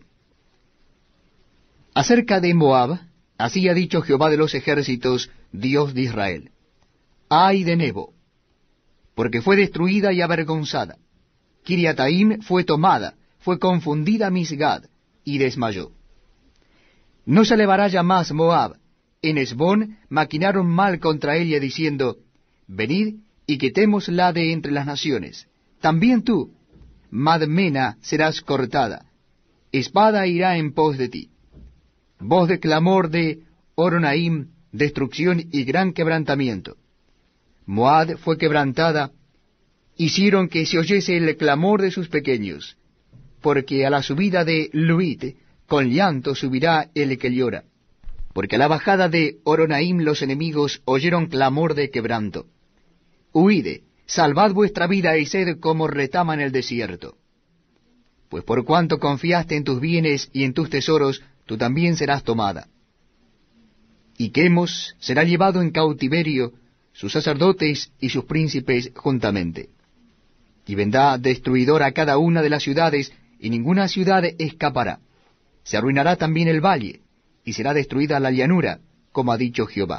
Acerca de Moab, así ha dicho Jehová de los ejércitos, Dios de Israel: ¡Ay de Nebo! Porque fue destruida y avergonzada. Kiriataim fue tomada, fue confundida Misgad, y desmayó. No se elevará ya más Moab. En Hesbón maquinaron mal contra ella, diciendo: Venid y quitémosla de entre las naciones. También tú, Madmena, serás cortada. Espada irá en pos de ti. Voz de clamor de Horonaim, destrucción y gran quebrantamiento. Moab fue quebrantada, hicieron que se oyese el clamor de sus pequeños, porque a la subida de Luit, con llanto subirá el que llora, porque a la bajada de Horonaim los enemigos oyeron clamor de quebranto. Huide, salvad vuestra vida y sed como retama en el desierto. Pues por cuanto confiaste en tus bienes y en tus tesoros, tú también serás tomada. Y Quemos será llevado en cautiverio, sus sacerdotes y sus príncipes juntamente. Y vendrá destruidor a cada una de las ciudades, y ninguna ciudad escapará. Se arruinará también el valle, y será destruida la llanura, como ha dicho Jehová.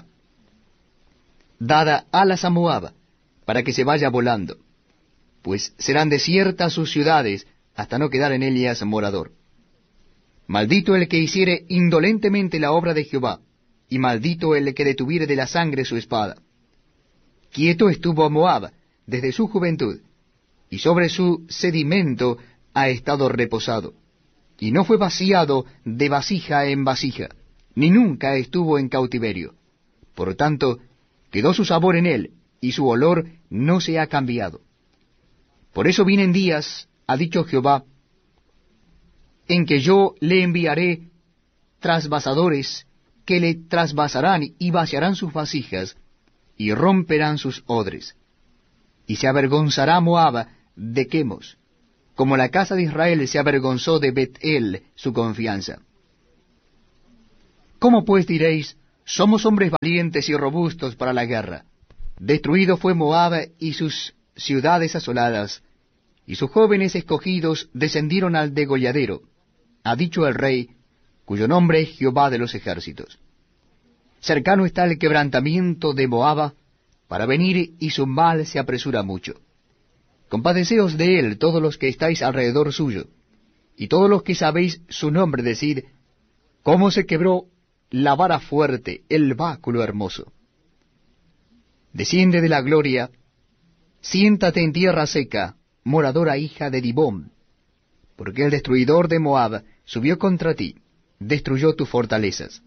Dada alas a Moab, para que se vaya volando, pues serán desiertas sus ciudades, hasta no quedar en ellas morador. Maldito el que hiciere indolentemente la obra de Jehová, y maldito el que detuviere de la sangre su espada. Quieto estuvo Moab desde su juventud, y sobre su sedimento ha estado reposado, y no fue vaciado de vasija en vasija, ni nunca estuvo en cautiverio. Por tanto, quedó su sabor en él, y su olor no se ha cambiado. Por eso vienen días, ha dicho Jehová, en que yo le enviaré trasvasadores, que le trasvasarán y vaciarán sus vasijas, y romperán sus odres. y se avergonzará Moab de Quemos, como la casa de Israel se avergonzó de Bet-el, su confianza. ¿Cómo pues diréis, somos hombres valientes y robustos para la guerra? Destruido fue Moab y sus ciudades asoladas, y sus jóvenes escogidos descendieron al degolladero, ha dicho el rey, cuyo nombre es Jehová de los ejércitos. Cercano está el quebrantamiento de Moab, para venir, y su mal se apresura mucho. Compadeceos de él todos los que estáis alrededor suyo, y todos los que sabéis su nombre, decid, cómo se quebró la vara fuerte, el báculo hermoso. Desciende de la gloria, siéntate en tierra seca, moradora hija de Dibón, porque el destruidor de Moab subió contra ti, destruyó tus fortalezas.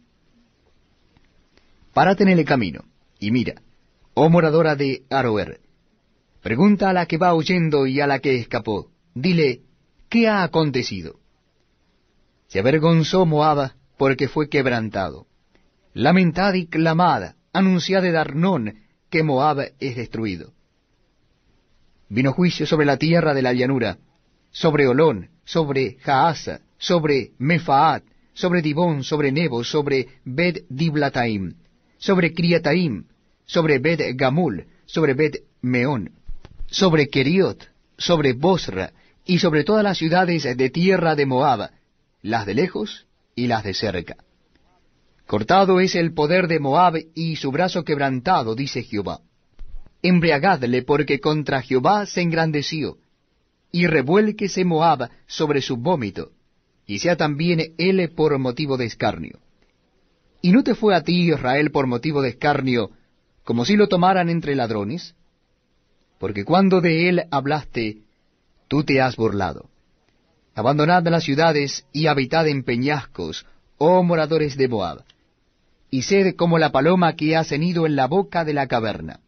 Párate en el camino, y mira, oh moradora de Aroer, pregunta a la que va huyendo y a la que escapó, dile, ¿qué ha acontecido? Se avergonzó Moab porque fue quebrantado. Lamentad y clamad, anunciad de Arnón que Moab es destruido. Vino juicio sobre la tierra de la llanura, sobre Olón, sobre Jaasa, sobre Mefaat, sobre Dibón, sobre Nebo, sobre Bet-Diblataim, sobre Criataim, sobre Bet-Gamul, sobre Bet-Meón, sobre Keriot, sobre Bosra, y sobre todas las ciudades de tierra de Moab, las de lejos y las de cerca. Cortado es el poder de Moab y su brazo quebrantado, dice Jehová. Embriagadle porque contra Jehová se engrandeció, y revuélquese Moab sobre su vómito, y sea también él por motivo de escarnio. ¿Y no te fue a ti, Israel, por motivo de escarnio, como si lo tomaran entre ladrones? Porque cuando de él hablaste, tú te has burlado. Abandonad las ciudades y habitad en peñascos, oh moradores de Moab, y sed como la paloma que ha cenido en la boca de la caverna.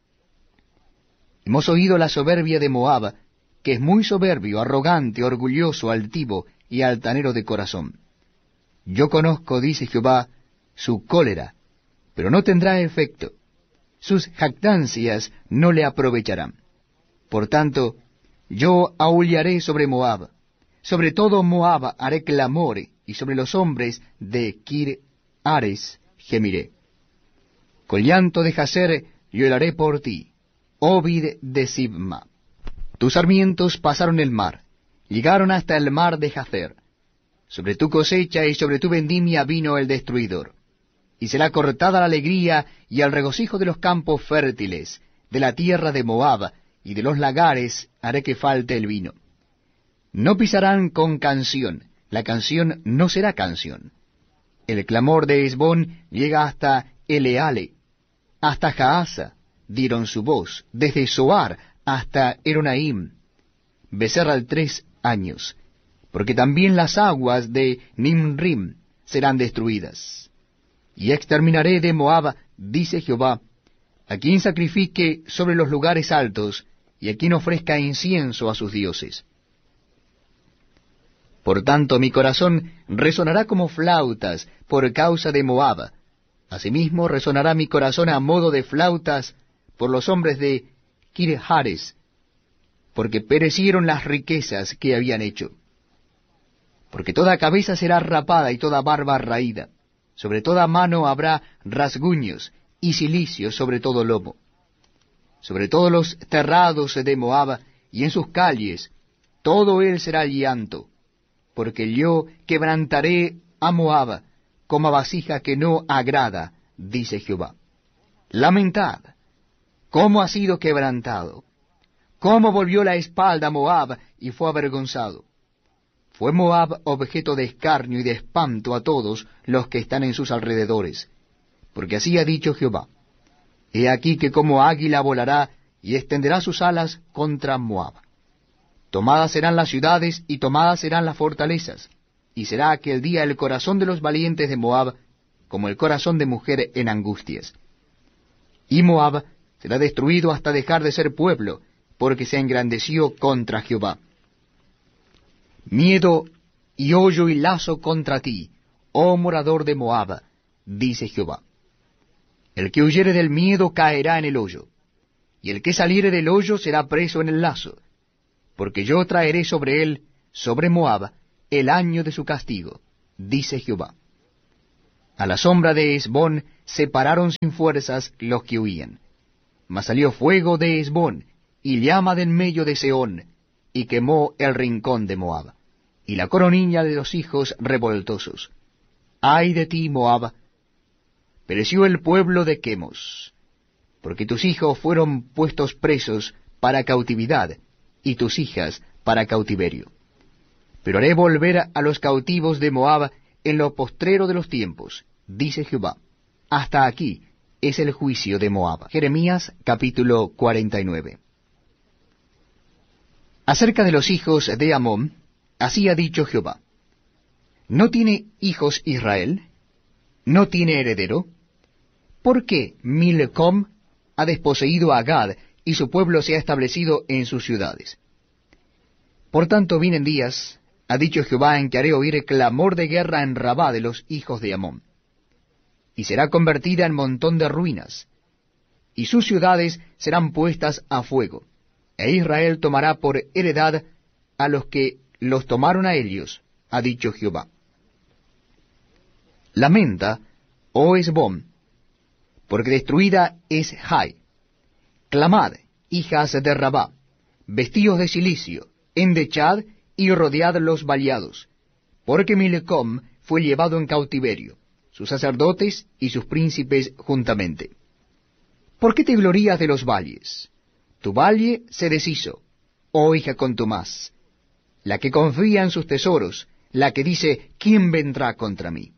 Hemos oído la soberbia de Moab, que es muy soberbio, arrogante, orgulloso, altivo y altanero de corazón. Yo conozco, dice Jehová, su cólera, pero no tendrá efecto. Sus jactancias no le aprovecharán. Por tanto, yo aullaré sobre Moab, sobre todo Moab haré clamor, y sobre los hombres de Kir-Ares gemiré. Con llanto de Jazer lloraré por ti, Ovid de Sibma. Tus sarmientos pasaron el mar, llegaron hasta el mar de Jazer. Sobre tu cosecha y sobre tu vendimia vino el destruidor. Y será cortada la alegría y el regocijo de los campos fértiles, de la tierra de Moab, y de los lagares haré que falte el vino. No pisarán con canción, la canción no será canción. El clamor de Hesbón llega hasta Eleale, hasta Jaasa dieron su voz, desde Zoar hasta Eronaim, Becerral 3 años, porque también las aguas de Nimrim serán destruidas. Y exterminaré de Moab, dice Jehová, a quien sacrifique sobre los lugares altos, y a quien ofrezca incienso a sus dioses. Por tanto, mi corazón resonará como flautas por causa de Moab. Asimismo, resonará mi corazón a modo de flautas por los hombres de Kir-Hares, porque perecieron las riquezas que habían hecho. Porque toda cabeza será rapada y toda barba raída. Sobre toda mano habrá rasguños y cilicios sobre todo lomo. Sobre todos los terrados de Moab y en sus calles, todo él será llanto, porque yo quebrantaré a Moab como a vasija que no agrada, dice Jehová. Lamentad, cómo ha sido quebrantado, cómo volvió la espalda a Moab y fue avergonzado. Fue Moab objeto de escarnio y de espanto a todos los que están en sus alrededores, porque así ha dicho Jehová. He aquí que como águila volará y extenderá sus alas contra Moab. Tomadas serán las ciudades y tomadas serán las fortalezas, y será aquel día el corazón de los valientes de Moab como el corazón de mujer en angustias. Y Moab será destruido hasta dejar de ser pueblo, porque se engrandeció contra Jehová. Miedo y hoyo y lazo contra ti, oh morador de Moab, dice Jehová. El que huyere del miedo caerá en el hoyo, y el que saliere del hoyo será preso en el lazo, porque yo traeré sobre él, sobre Moab, el año de su castigo, dice Jehová. A la sombra de Hesbón se pararon sin fuerzas los que huían, mas salió fuego de Hesbón, y llama de en medio de Sehón, y quemó el rincón de Moab, y la coronilla de los hijos revoltosos. ¡Ay de ti, Moab! Pereció el pueblo de Quemos, porque tus hijos fueron puestos presos para cautividad, y tus hijas para cautiverio. Pero haré volver a los cautivos de Moab en lo postrero de los tiempos, dice Jehová. Hasta aquí es el juicio de Moab. Jeremías capítulo 49. Acerca de los hijos de Amón, así ha dicho Jehová. ¿No tiene hijos Israel? ¿No tiene heredero? ¿Por qué Milcom ha desposeído a Gad, y su pueblo se ha establecido en sus ciudades? Por tanto vienen días, ha dicho Jehová, en que haré oír clamor de guerra en Rabá de los hijos de Amón, y será convertida en montón de ruinas, y sus ciudades serán puestas a fuego, e Israel tomará por heredad a los que los tomaron a ellos, ha dicho Jehová. Lamenta, oh Hesbón, porque destruida es Jai. Clamad, hijas de Rabá, vestíos de cilicio, endechad y rodead los vallados, porque Milcom fue llevado en cautiverio, sus sacerdotes y sus príncipes juntamente. ¿Por qué te glorías de los valles? Tu valle se deshizo, oh hija contumaz, la que confía en sus tesoros, la que dice, ¿quién vendrá contra mí?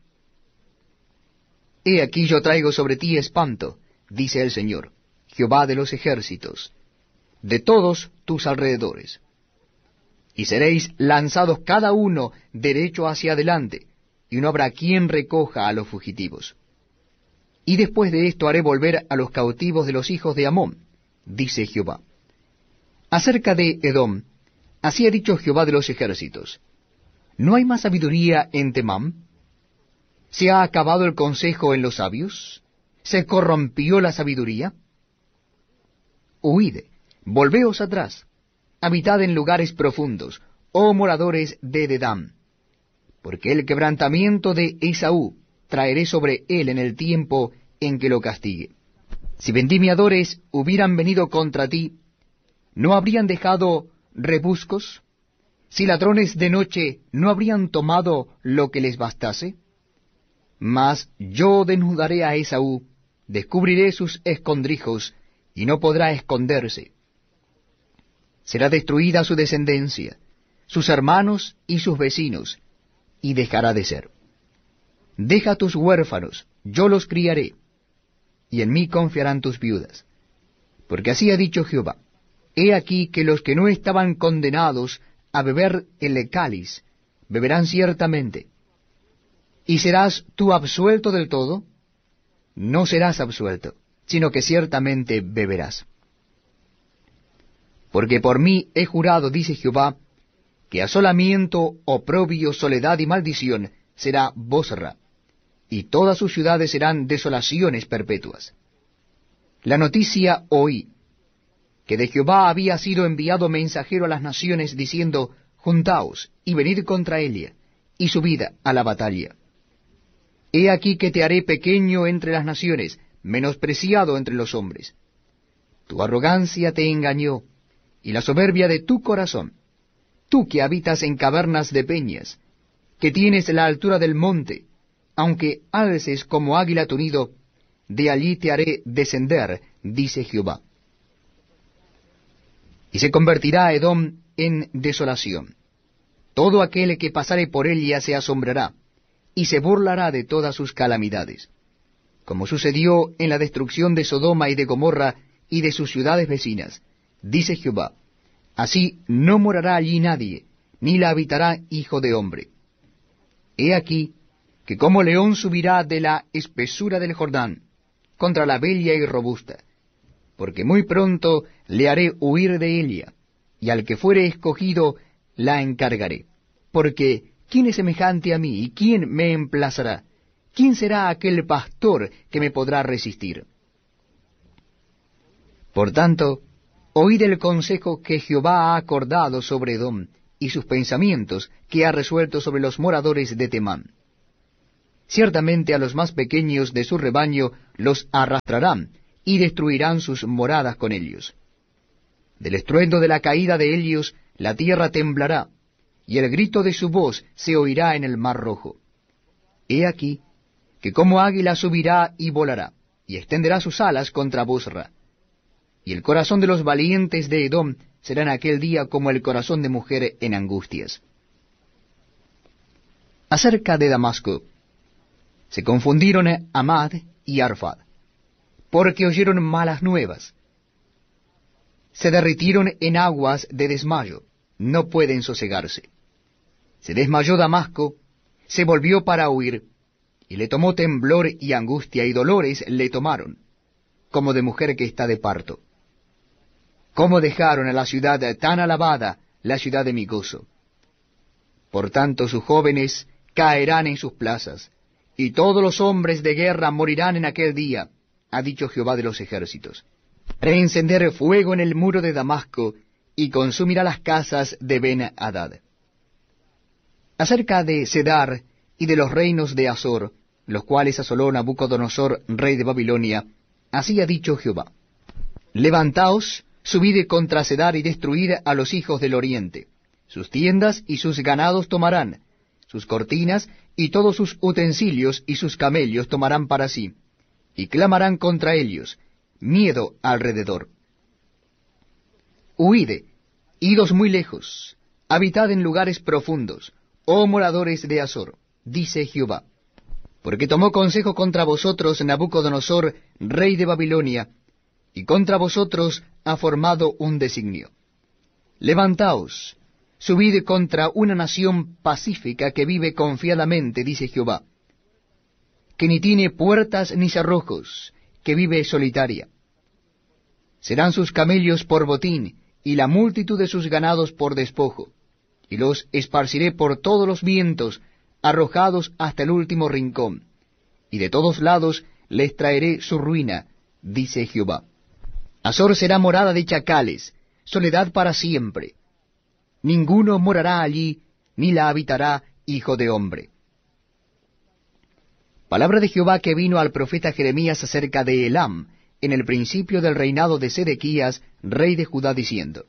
He aquí yo traigo sobre ti espanto, dice el Señor, Jehová de los ejércitos, de todos tus alrededores. Y seréis lanzados cada uno derecho hacia adelante, y no habrá quien recoja a los fugitivos. Y después de esto haré volver a los cautivos de los hijos de Amón, dice Jehová. Acerca de Edom, así ha dicho Jehová de los ejércitos. ¿No hay más sabiduría en Temán? ¿Se ha acabado el consejo en los sabios? ¿Se corrompió la sabiduría? Huid, volveos atrás, habitad en lugares profundos, oh moradores de Dedán, porque el quebrantamiento de Esaú traeré sobre él en el tiempo en que lo castigue. Si vendimiadores hubieran venido contra ti, ¿no habrían dejado rebuscos? Si ladrones de noche no habrían tomado lo que les bastase. Mas yo desnudaré a Esaú, descubriré sus escondrijos, y no podrá esconderse. Será destruida su descendencia, sus hermanos y sus vecinos, y dejará de ser. Deja tus huérfanos, yo los criaré, y en mí confiarán tus viudas. Porque así ha dicho Jehová, he aquí que los que no estaban condenados a beber el cáliz, beberán ciertamente. ¿Y serás tú absuelto del todo? No serás absuelto, sino que ciertamente beberás. Porque por mí he jurado, dice Jehová, que asolamiento, oprobio, soledad y maldición será Bosra, y todas sus ciudades serán desolaciones perpetuas. La noticia oí, que de Jehová había sido enviado mensajero a las naciones, diciendo, juntaos y venid contra Elia, y subid a la batalla. He aquí que te haré pequeño entre las naciones, menospreciado entre los hombres. Tu arrogancia te engañó, y la soberbia de tu corazón. Tú que habitas en cavernas de peñas, que tienes la altura del monte, aunque alces como águila tu nido, de allí te haré descender, dice Jehová. Y se convertirá Edom en desolación. Todo aquel que pasare por ella se asombrará, y se burlará de todas sus calamidades, como sucedió en la destrucción de Sodoma y de Gomorra y de sus ciudades vecinas, dice Jehová. Así no morará allí nadie, ni la habitará hijo de hombre. He aquí que como león subirá de la espesura del Jordán, contra la bella y robusta, porque muy pronto le haré huir de Elia, y al que fuere escogido la encargaré, porque ¿quién es semejante a mí, y quién me emplazará? ¿Quién será aquel pastor que me podrá resistir? Por tanto, oíd el consejo que Jehová ha acordado sobre Edom, y sus pensamientos que ha resuelto sobre los moradores de Temán. Ciertamente a los más pequeños de su rebaño los arrastrarán, y destruirán sus moradas con ellos. Del estruendo de la caída de ellos la tierra temblará, y el grito de su voz se oirá en el mar rojo. He aquí que como águila subirá y volará, y extenderá sus alas contra Bosra. Y el corazón de los valientes de Edom será en aquel día como el corazón de mujer en angustias. Acerca de Damasco, se confundieron Amad y Arfad, porque oyeron malas nuevas. Se derritieron en aguas de desmayo, no pueden sosegarse. Se desmayó Damasco, se volvió para huir, y le tomó temblor y angustia y dolores le tomaron, como de mujer que está de parto. Cómo dejaron a la ciudad tan alabada, la ciudad de mi gozo. Por tanto sus jóvenes caerán en sus plazas, y todos los hombres de guerra morirán en aquel día, ha dicho Jehová de los ejércitos. Reencender fuego en el muro de Damasco, y consumirá las casas de Ben-Hadad. Acerca de Cedar y de los reinos de Azor, los cuales asoló Nabucodonosor, rey de Babilonia, así ha dicho Jehová. Levantaos, subid contra Cedar y destruid a los hijos del oriente. Sus tiendas y sus ganados tomarán, sus cortinas y todos sus utensilios y sus camellos tomarán para sí, y clamarán contra ellos, miedo alrededor. Huid, idos muy lejos, habitad en lugares profundos, oh moradores de Azor, dice Jehová. Porque tomó consejo contra vosotros Nabucodonosor, rey de Babilonia, y contra vosotros ha formado un designio. Levantaos, subid contra una nación pacífica que vive confiadamente, dice Jehová, que ni tiene puertas ni cerrojos, que vive solitaria. Serán sus camellos por botín, y la multitud de sus ganados por despojo, y los esparciré por todos los vientos, arrojados hasta el último rincón, y de todos lados les traeré su ruina, dice Jehová. Azor será morada de chacales, soledad para siempre. Ninguno morará allí, ni la habitará hijo de hombre. Palabra de Jehová que vino al profeta Jeremías acerca de Elam, en el principio del reinado de Sedequías, rey de Judá, diciendo: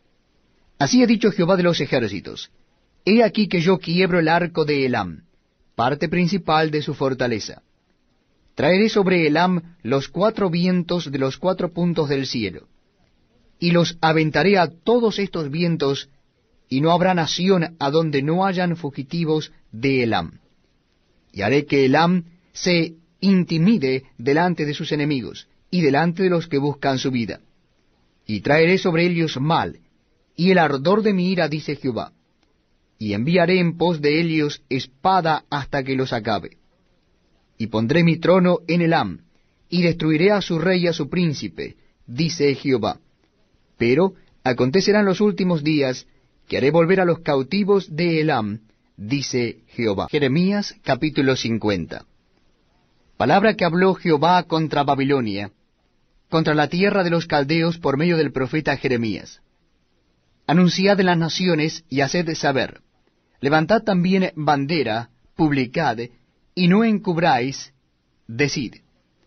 Así ha dicho Jehová de los ejércitos, he aquí que yo quiebro el arco de Elam, parte principal de su fortaleza. Traeré sobre Elam los 4 vientos de los 4 puntos del cielo, y los aventaré a todos estos vientos, y no habrá nación a donde no hayan fugitivos de Elam. Y haré que Elam se intimide delante de sus enemigos, y delante de los que buscan su vida. Y traeré sobre ellos mal, y el ardor de mi ira, dice Jehová. Y enviaré en pos de ellos espada hasta que los acabe. Y pondré mi trono en Elam, y destruiré a su rey y a su príncipe, dice Jehová. Pero acontecerán los últimos días, que haré volver a los cautivos de Elam, dice Jehová. Jeremías capítulo 50. Palabra que habló Jehová contra Babilonia, contra la tierra de los caldeos por medio del profeta Jeremías. Anunciad en las naciones y haced saber. Levantad también bandera, publicad, y no encubráis, decid.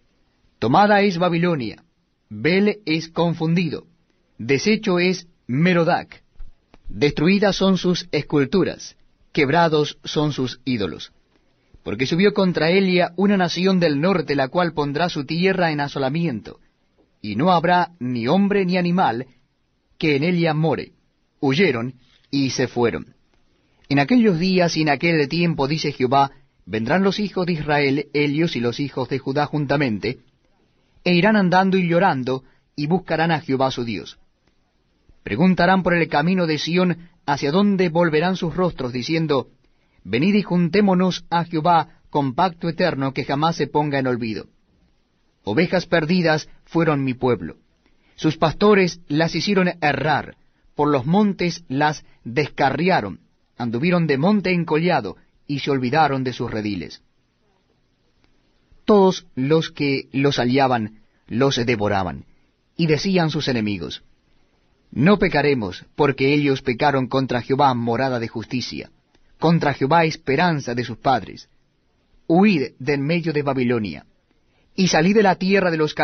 Tomada es Babilonia, Bel es confundido, deshecho es Merodac, destruidas son sus esculturas, quebrados son sus ídolos. Porque subió contra Elia una nación del norte, la cual pondrá su tierra en asolamiento, y no habrá ni hombre ni animal que en ella more. Huyeron y se fueron. En aquellos días y en aquel tiempo, dice Jehová, vendrán los hijos de Israel, ellos y los hijos de Judá juntamente, e irán andando y llorando, y buscarán a Jehová su Dios. Preguntarán por el camino de Sión, hacia dónde volverán sus rostros, diciendo: Venid y juntémonos a Jehová con pacto eterno que jamás se ponga en olvido. Ovejas perdidas fueron mi pueblo. Sus pastores las hicieron errar, por los montes las descarriaron, anduvieron de monte en collado, y se olvidaron de sus rediles. Todos los que los hallaban los devoraban, y decían sus enemigos, no pecaremos, porque ellos pecaron contra Jehová, morada de justicia, contra Jehová, esperanza de sus padres. Huid de en medio de Babilonia, y salid de la tierra de los